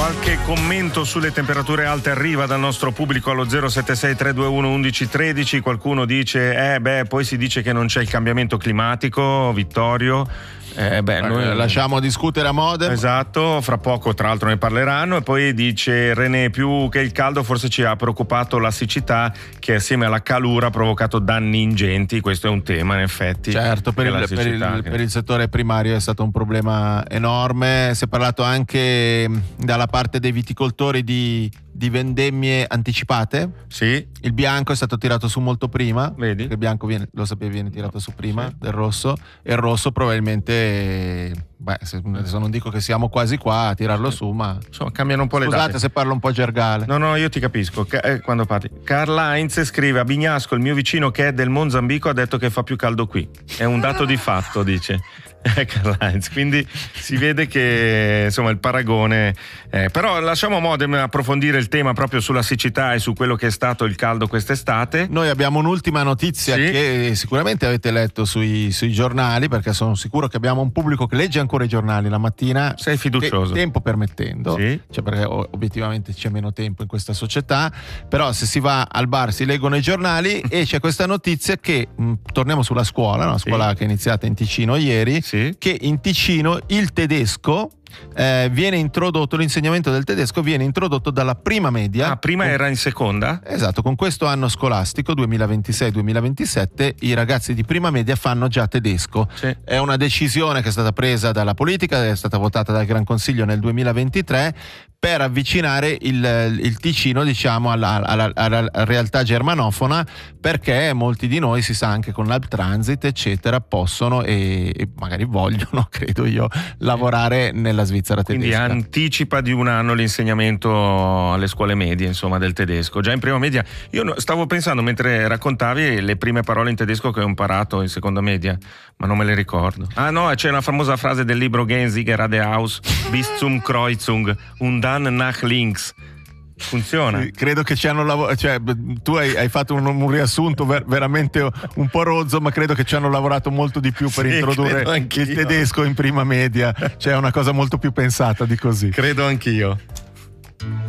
Qualche commento sulle temperature alte arriva dal nostro pubblico allo 076 321 1113. Qualcuno dice poi si dice che non c'è il cambiamento climatico, Vittorio. Noi lasciamo discutere a Modena. Esatto, fra poco tra l'altro ne parleranno. E poi dice René, più che il caldo forse ci ha preoccupato la siccità che assieme alla calura ha provocato danni ingenti. Questo è un tema in effetti. Certo, per il settore primario è stato un problema enorme. Si è parlato anche dalla parte dei viticoltori di vendemmie anticipate. Sì. Il bianco è stato tirato su molto prima. Vedi? Il bianco viene tirato su prima del rosso, e il rosso probabilmente adesso non dico che siamo quasi qua a tirarlo su, ma insomma cambiano un po' le date. Scusate se parlo un po' gergale. No, io ti capisco quando parli. Karl Heinz scrive: a Bignasco il mio vicino che è del Mozambico ha detto che fa più caldo qui. È un dato di fatto, dice Karl Heinz. Quindi si vede che insomma il paragone però lasciamo Modena approfondire il tema proprio sulla siccità e su quello che è stato il caldo quest'estate. Noi abbiamo un'ultima notizia che sicuramente avete letto sui giornali, perché sono sicuro che abbiamo un pubblico che legge ancora i giornali la mattina. Sei fiducioso? Tempo permettendo, cioè perché obiettivamente c'è meno tempo in questa società, però se si va al bar si leggono i giornali e c'è questa notizia che torniamo sulla scuola, una scuola che è iniziata in Ticino ieri, che in Ticino il tedesco viene introdotto, l'insegnamento del tedesco viene introdotto dalla prima media. Prima era in seconda? Esatto, con questo anno scolastico 2026-2027 i ragazzi di prima media fanno già tedesco. È una decisione che è stata presa dalla politica, è stata votata dal Gran Consiglio nel 2023 per avvicinare il Ticino, diciamo, alla realtà germanofona, perché molti di noi, si sa, anche con l'Alptransit eccetera, possono e magari vogliono, credo io, lavorare nella Svizzera tedesca. Quindi anticipa di un anno l'insegnamento alle scuole medie, insomma, del tedesco. Già in prima media, io stavo pensando mentre raccontavi le prime parole in tedesco che ho imparato in seconda media, ma non me le ricordo. No, c'è una famosa frase del libro Gänse geradeaus bis zum Kreuzung und dann nach links. Funziona. Sì, credo che ci hanno lavorato, cioè tu hai fatto un riassunto veramente un po' rozzo, ma credo che ci hanno lavorato molto di più per introdurre il tedesco in prima media, cioè è una cosa molto più pensata di così. Credo anch'io.